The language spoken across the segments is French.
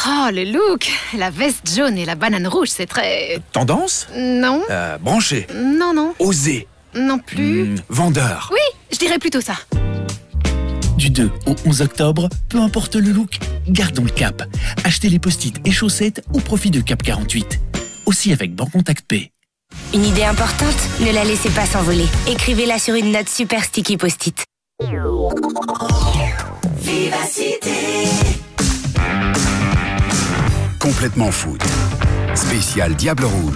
Oh, le look. La veste jaune et la banane rouge, c'est très... Tendance ? Non. Branché ? Non. Osé ? Non plus. Vendeur ? Oui, je dirais plutôt ça. Du 2 au 11 octobre, peu importe le look, gardons le cap. Achetez les post-it et chaussettes au profit de Cap 48. Aussi avec Bancontact P. Une idée importante, ne la laissez pas s'envoler. Écrivez-la sur une note super sticky post-it. Vivacité. Complètement foot. Spécial Diable Rouge.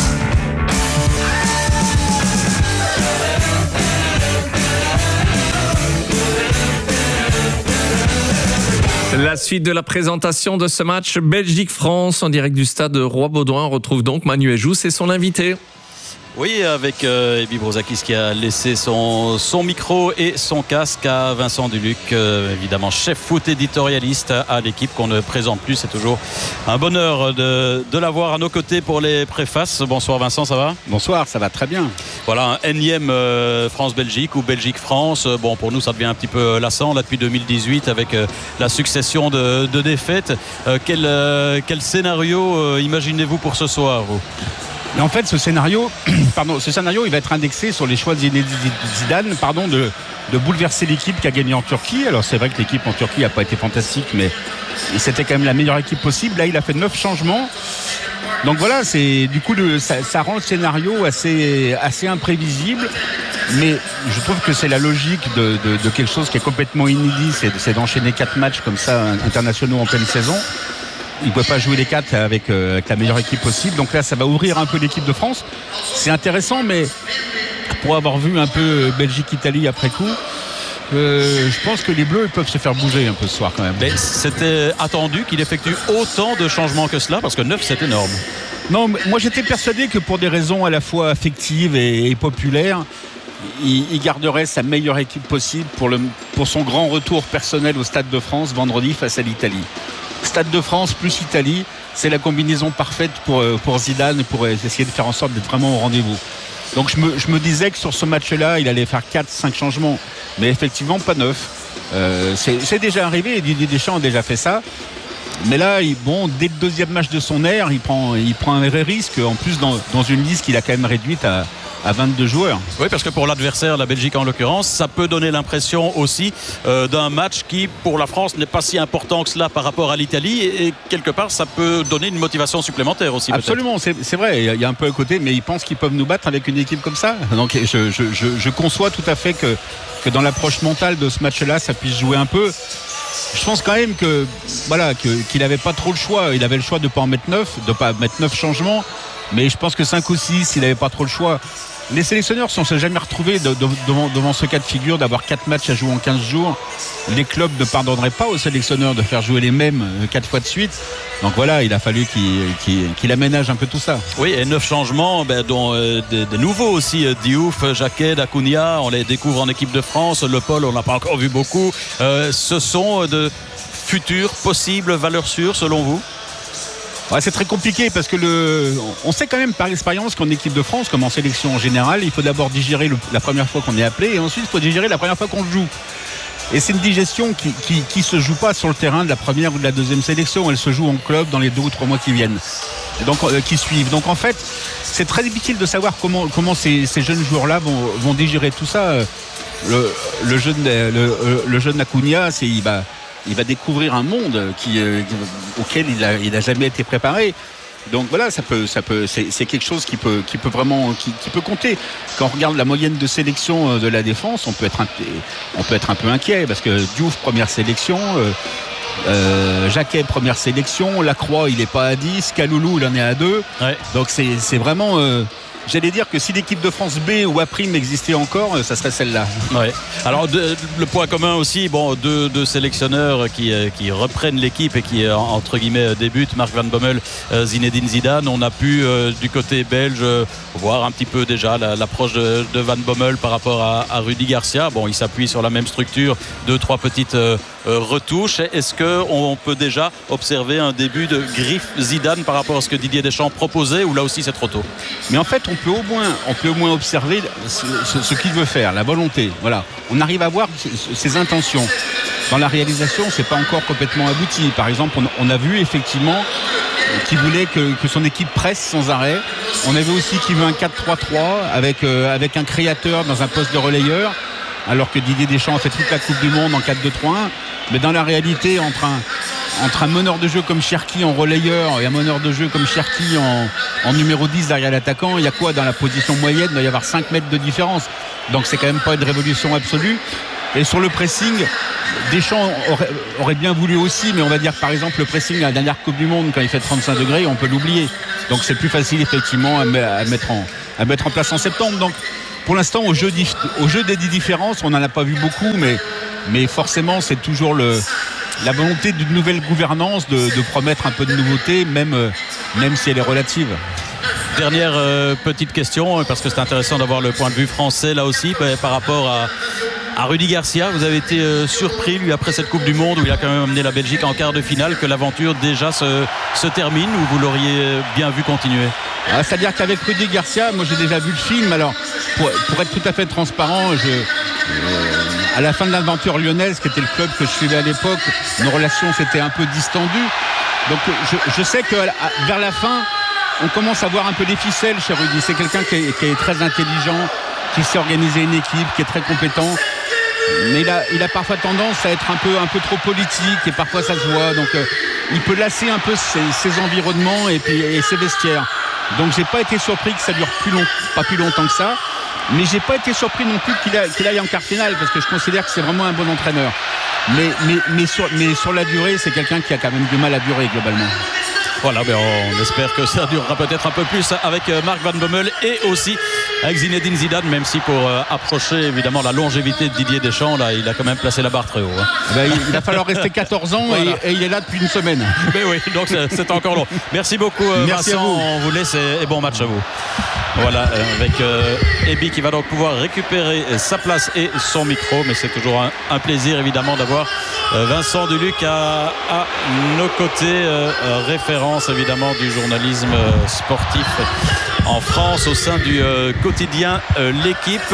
La suite de la présentation de ce match Belgique-France en direct du stade Roi-Baudouin. On retrouve donc Manu Ejous et son invité. Oui, avec Ebi Brozakis qui a laissé son micro et son casque à Vincent Duluc, évidemment chef foot éditorialiste à l'équipe qu'on ne présente plus. C'est toujours un bonheur de l'avoir à nos côtés pour les préfaces. Bonsoir Vincent, ça va ? Bonsoir, ça va très bien. Voilà, un énième France-Belgique ou Belgique-France. Bon, pour nous, ça devient un petit peu lassant là depuis 2018 avec la succession de défaites. Quel scénario imaginez-vous pour ce soir, vous ? Et en fait, ce scénario, il va être indexé sur les choix de Zidane, de bouleverser l'équipe qui a gagné en Turquie. Alors c'est vrai que l'équipe en Turquie n'a pas été fantastique, mais c'était quand même la meilleure équipe possible. Là, il a fait 9 changements. Donc voilà, ça rend le scénario assez imprévisible. Mais je trouve que c'est la logique de quelque chose qui est complètement inédit, c'est d'enchaîner 4 matchs comme ça internationaux en pleine saison. Il ne peut pas jouer les 4 avec la meilleure équipe possible. Donc là, ça va ouvrir un peu l'équipe de France. C'est intéressant, mais pour avoir vu un peu Belgique-Italie après coup, je pense que les Bleus ils peuvent se faire bouger un peu ce soir quand même. Mais c'était attendu qu'il effectue autant de changements que cela, parce que 9, c'est énorme. Non, moi j'étais persuadé que pour des raisons à la fois affectives et populaires, il garderait sa meilleure équipe possible pour son grand retour personnel au Stade de France vendredi face à l'Italie. Stade de France plus Italie, c'est la combinaison parfaite pour Zidane et pour essayer de faire en sorte d'être vraiment au rendez-vous. Donc je me disais que sur ce match-là, il allait faire 4-5 changements, mais effectivement pas 9. C'est déjà arrivé, et Didier Deschamps a déjà fait ça. Mais là, dès le deuxième match de son ère, il prend un vrai risque, en plus dans une liste qu'il a quand même réduite à 22 joueurs. Oui, parce que pour l'adversaire, la Belgique en l'occurrence, ça peut donner l'impression aussi d'un match qui, pour la France, n'est pas si important que cela par rapport à l'Italie. Et quelque part, ça peut donner une motivation supplémentaire aussi. Absolument, c'est vrai. Il y a un peu à côté, mais ils pensent qu'ils peuvent nous battre avec une équipe comme ça. Donc je conçois tout à fait que dans l'approche mentale de ce match-là, ça puisse jouer un peu. Je pense quand même qu'il n'avait pas trop le choix. Il avait le choix de ne pas en mettre 9, de ne pas mettre 9 changements. Mais je pense que 5 ou 6, il n'avait pas trop le choix. Les sélectionneurs ne sont jamais retrouvés devant ce cas de figure d'avoir 4 matchs à jouer en 15 jours. Les clubs ne pardonneraient pas aux sélectionneurs de faire jouer les mêmes 4 fois de suite. Donc voilà, il a fallu qu'il aménage un peu tout ça. Oui, et 9 changements, dont des nouveaux aussi. Diouf, Jacquet, Acuna, on les découvre en équipe de France. Le Paul, on n'a pas encore vu beaucoup. Ce sont de futures possibles valeurs sûres selon vous ? Ouais, c'est très compliqué parce que on sait quand même par expérience qu'en équipe de France, comme en sélection en général, il faut d'abord digérer la première fois qu'on est appelé et ensuite il faut digérer la première fois qu'on joue. Et c'est une digestion qui se joue pas sur le terrain de la première ou de la deuxième sélection, elle se joue en club dans les 2 ou 3 mois qui viennent, donc qui suivent. Donc en fait, c'est très difficile de savoir comment ces jeunes joueurs-là vont digérer tout ça. Le jeune Acuna, il va découvrir un monde auquel il n'a jamais été préparé. Donc voilà, c'est quelque chose qui peut vraiment qui peut compter. Quand on regarde la moyenne de sélection de la défense, on peut être un peu inquiet parce que Diouf première sélection, Jacquet première sélection, Lacroix il n'est pas à 10, Kaloulou il en est à 2. Ouais. Donc c'est vraiment j'allais dire que si l'équipe de France B ou A' existait encore, ça serait celle-là. Ouais. Alors le point commun aussi, deux sélectionneurs qui reprennent l'équipe et qui entre guillemets débutent, Mark Van Bommel, Zinedine Zidane. On a pu du côté belge voir un petit peu déjà l'approche de Van Bommel par rapport à Rudi Garcia. Bon, il s'appuie sur la même structure, 2-3 petites retouche. Est-ce qu'on peut déjà observer un début de griffe Zidane par rapport à ce que Didier Deschamps proposait, ou là aussi c'est trop tôt? Mais en fait, on peut au moins observer ce qu'il veut faire, la volonté. Voilà. On arrive à voir ses intentions. Dans la réalisation, c'est pas encore complètement abouti. Par exemple, on a vu effectivement qu'il voulait que son équipe presse sans arrêt. On avait aussi qu'il veut un 4-3-3 avec un créateur dans un poste de relayeur, alors que Didier Deschamps a fait toute la Coupe du Monde en 4-2-3-1. Mais dans la réalité, entre un meneur de jeu comme Cherki en relayeur et un meneur de jeu comme Cherki en numéro 10 derrière l'attaquant, il y a quoi dans la position moyenne? Il doit y avoir 5 mètres de différence. Donc c'est quand même pas une révolution absolue. Et sur le pressing, Deschamps aurait bien voulu aussi, mais on va dire que par exemple le pressing à la dernière Coupe du Monde, quand il fait 35 degrés, on peut l'oublier. Donc c'est plus facile effectivement à mettre en place en septembre. Donc pour l'instant, au jeu des différences, on n'en a pas vu beaucoup, mais forcément c'est toujours la volonté d'une nouvelle gouvernance de promettre un peu de nouveauté, même si elle est relative. Dernière petite question, parce que c'est intéressant d'avoir le point de vue français là aussi, par rapport à Rudy Garcia. Vous avez été surpris, lui, après cette Coupe du Monde où il a quand même amené la Belgique en quart de finale, que l'aventure déjà se termine, ou vous l'auriez bien vu continuer? C'est-à-dire qu'avec Rudy Garcia, moi j'ai déjà vu le film. Alors pour être tout à fait transparent, à la fin de l'aventure lyonnaise, qui était le club que je suivais à l'époque, nos relations s'étaient un peu distendues. Donc je sais que vers la fin, on commence à voir un peu les ficelles chez Rudy. C'est quelqu'un qui est très intelligent, qui sait organiser une équipe, qui est très compétent. Mais il a parfois tendance à être un peu trop politique, et parfois ça se voit. Donc il peut lasser un peu ses environnements et ses vestiaires. Donc j'ai pas été surpris que ça dure pas plus longtemps que ça. Mais j'ai pas été surpris non plus qu'il aille en quart finale, parce que je considère que c'est vraiment un bon entraîneur. Mais sur la durée, c'est quelqu'un qui a quand même du mal à durer globalement. Voilà, mais on espère que ça durera peut-être un peu plus avec Marc Van Bommel et aussi avec Zinedine Zidane, même si pour approcher évidemment la longévité de Didier Deschamps, là, il a quand même placé la barre très haut. Il va falloir rester 14 ans, voilà. et il est là depuis une semaine. Mais oui, donc c'est encore long. Merci beaucoup Merci Vincent, à vous. on vous laisse et bon match à vous. Voilà, avec Ebi qui va donc pouvoir récupérer sa place et son micro, mais c'est toujours un plaisir évidemment d'avoir Vincent Duluc à nos côtés, référence évidemment du journalisme sportif en France au sein du quotidien L'équipe.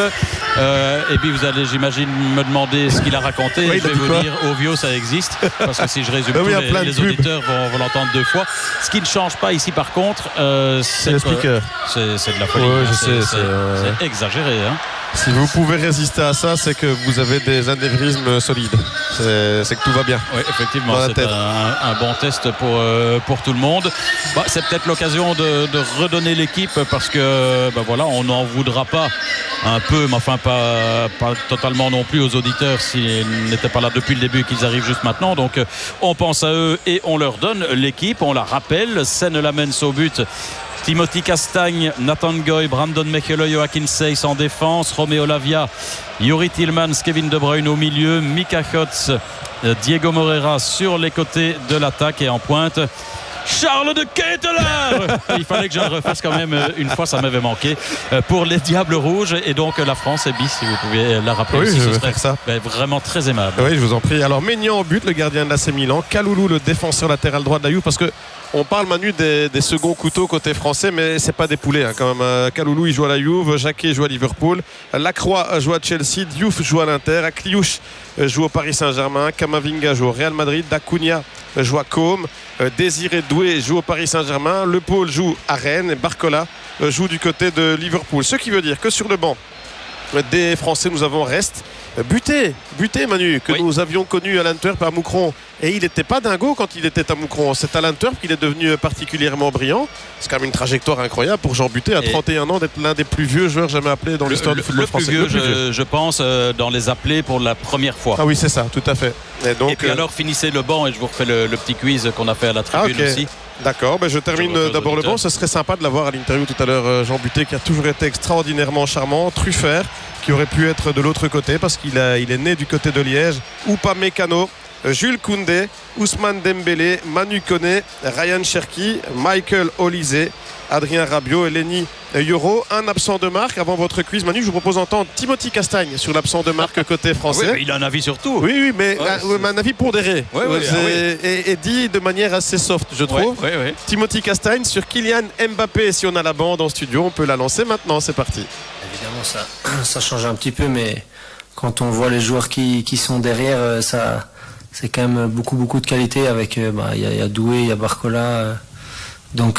Et puis vous allez, j'imagine, me demander ce qu'il a raconté. Oui, je vais vous dire, Ovio, ça existe, parce que si je résume tout, les auditeurs vont l'entendre 2 fois. Ce qui ne change pas ici par contre, c'est le speaker. C'est de la folie. Ouais, c'est exagéré. Hein. Si vous pouvez résister à ça, c'est que vous avez des anévrismes solides. C'est que tout va bien. Oui, effectivement, c'est un bon test pour tout le monde. C'est peut-être l'occasion de redonner l'équipe, parce que voilà, on n'en voudra pas un peu, mais enfin pas totalement non plus aux auditeurs s'ils n'étaient pas là depuis le début, qu'ils arrivent juste maintenant. Donc on pense à eux et on leur donne l'équipe. On la rappelle, Seine Lamens au but, Timothy Castagne, Nathan Goy, Brandon Mekele, Joachim Seyss en défense, Romeo Lavia, Yuri Tillmans, Kevin De Bruyne au milieu, Mika Hotz, Diego Moreira sur les côtés de l'attaque, et en pointe Charles de Ketelaere. Il fallait que je le refasse quand même une fois, ça m'avait manqué, pour les Diables Rouges. Et donc la France est bis, si vous pouviez la rappeler. Oui, aussi, je ce vais serait faire ça. Vraiment très aimable. Oui, je vous en prie. Alors Maignan au but, le gardien de l'AC Milan, Kaloulou le défenseur latéral droit de la Juve, parce que on parle, Manu, des seconds couteaux côté français, mais c'est pas des poulets quand même. Kaloulou il joue à la Juve, Jacquet joue à Liverpool, Lacroix joue à Chelsea, Diouf joue à l'Inter, Akliouche joue au Paris Saint-Germain, Kamavinga joue au Real Madrid, Dacunia joue à Côme, Désiré Doué joue au Paris Saint-Germain, Le Paul joue à Rennes et Barcola joue du côté de Liverpool. Ce qui veut dire que sur le banc des Français, nous avons Rest, Buté Manu, que nous avions connu à l'Antwerp à Moucron, et il n'était pas dingo quand il était à Moucron. C'est à l'Antwerp qu'il est devenu particulièrement brillant. C'est quand même une trajectoire incroyable pour Jean Buté, à 31 ans, d'être l'un des plus vieux joueurs jamais appelés dans l'histoire du football français. Le plus vieux, je pense, dans les appelés pour la première fois. Ah oui, c'est ça, tout à fait. Et puis alors finissez le banc, et je vous refais le petit quiz qu'on a fait à la tribune aussi. D'accord, je termine d'abord le banc. Ce serait sympa de l'avoir à l'interview tout à l'heure, Jean Buté, qui a toujours été extraordinairement charmant. Truffert, qui aurait pu être de l'autre côté, parce qu'il est né du côté de Liège. Upamecano, Jules Koundé, Ousmane Dembélé, Manu Koné, Ryan Cherki, Michael Olise, Adrien Rabiot et Lenny Yoro. Un absent de marque. Avant votre quiz, Manu, je vous propose d'entendre Timothy Castagne sur l'absent de marque côté français. Oui, il a un avis sur tout. Oui, mais un avis pondéré. Oui. Et dit de manière assez soft, je trouve. Oui. Timothy Castagne sur Kylian Mbappé. Si on a la bande en studio, on peut la lancer maintenant. C'est parti. Évidemment, ça change un petit peu, mais quand on voit les joueurs qui sont derrière, ça, c'est quand même beaucoup de qualité. Avec il y a Doué, il y a Barcola. Donc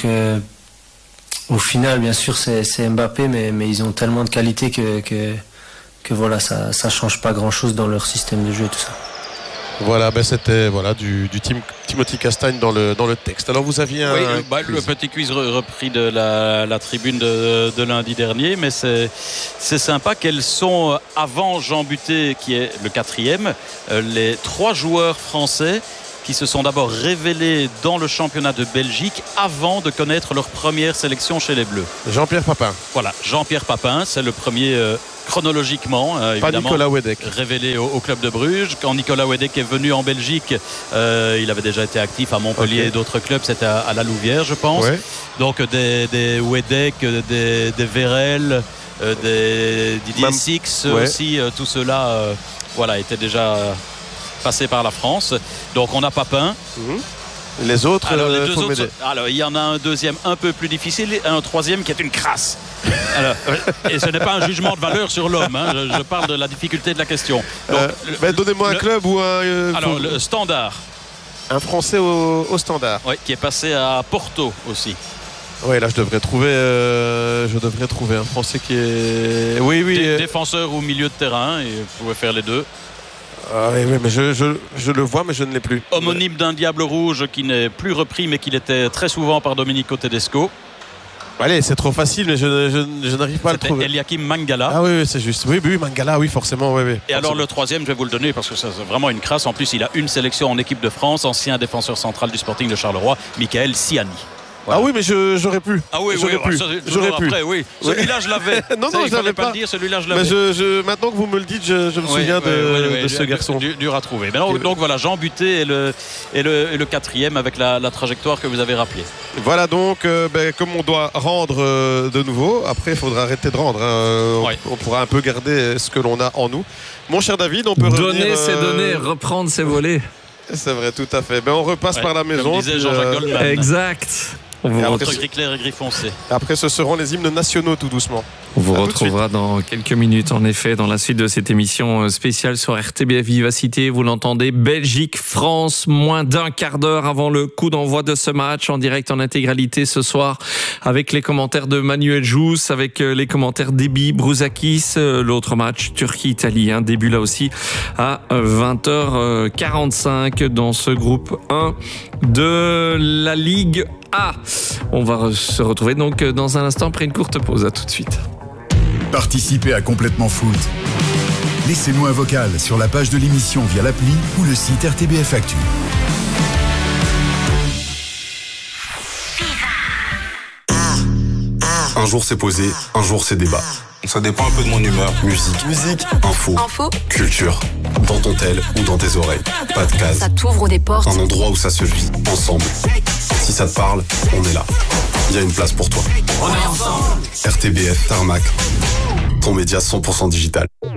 au final, bien sûr, c'est Mbappé, mais ils ont tellement de qualité que voilà, ça change pas grand-chose dans leur système de jeu et tout ça. Voilà, c'était du Timothy Castagne dans le texte. Alors vous aviez le petit quiz repris de la tribune de lundi dernier, mais c'est sympa. Quels sont, avant Jean Buté, qui est le 4e, les 3 joueurs français qui se sont d'abord révélés dans le championnat de Belgique avant de connaître leur première sélection chez les Bleus? Jean-Pierre Papin. Voilà, Jean-Pierre Papin, c'est le premier chronologiquement, pas évidemment, Nicolas Wedek, révélé au club de Bruges. Quand Nicolas Wedek est venu en Belgique, il avait déjà été actif à Montpellier et d'autres clubs, c'était à la Louvière, je pense. Ouais. Donc des Wedek, des Vérel, des Didier Six aussi, tout cela était déjà passé par la France. Donc on a Papin. Les autres, alors, les 2 autres, alors il y en a un deuxième un peu plus difficile et un troisième qui est une crasse. Alors, et ce n'est pas un jugement de valeur sur l'homme, hein. Je parle de la difficulté de la question. Donc, donnez-moi un club ou un... Alors le Standard. Un Français au Standard. Oui, qui est passé à Porto aussi. Oui, là je devrais trouver un Français qui est... Défenseur ou milieu de terrain, et vous pouvez faire les deux. Oui, mais je le vois, mais je ne l'ai plus. Homonyme d'un Diable Rouge qui n'est plus repris, mais qui l'était très souvent par Domenico Tedesco. Allez, c'est trop facile, mais je n'arrive pas à le trouver. Eliakim Mangala. Ah oui, c'est juste. Oui, Mangala, oui, forcément. Oui, et forcément. Alors le troisième, je vais vous le donner parce que c'est vraiment une crasse. En plus, il a une sélection en équipe de France, ancien défenseur central du Sporting de Charleroi, Michael Siani. Voilà. Ah oui, mais j'aurais pu. Ah oui, j'aurais pu. Après, oui. Celui-là, je l'avais. non, je l'avais pas. Le dire, celui-là, je l'avais. Mais maintenant que vous me le dites, je me souviens de ce garçon. Dur à trouver. Mais donc voilà, Jean Buté est le 4e avec la trajectoire que vous avez rappelée. Voilà donc, comme on doit rendre de nouveau, après il faudra arrêter de rendre. On pourra un peu garder ce que l'on a en nous. Mon cher David, on peut donner ses données, reprendre ses volets. C'est vrai, tout à fait. On repasse par la maison. Comme disait Jean-Jacques Goldman. Exact. Entre gris clair et gris foncé. Après, ce seront les hymnes nationaux tout doucement. On vous retrouvera dans quelques minutes, en effet, dans la suite de cette émission spéciale sur RTBF Vivacité. Vous l'entendez, Belgique-France, moins d'un quart d'heure avant le coup d'envoi de ce match, en direct en intégralité ce soir, avec les commentaires de Manuel Jousse, avec les commentaires d'Ebi Brouzakis. L'autre match, Turquie-Italie, début là aussi à 20h45 dans ce groupe 1 de la Ligue A. On va se retrouver donc dans un instant après une courte pause. À tout de suite. Participez à Complètement Foot. Laissez-nous un vocal sur la page de l'émission via l'appli ou le site RTBF Actu. Un jour c'est posé, un jour c'est débat. Ça dépend un peu de mon humeur. Musique, info, culture. Dans ton tel ou dans tes oreilles. Pas de case. Ça t'ouvre des portes. Un endroit où ça se vit, ensemble. Si ça te parle, on est là. Il y a une place pour toi. On est ensemble. RTBF Tarmac. Ton média 100% digital.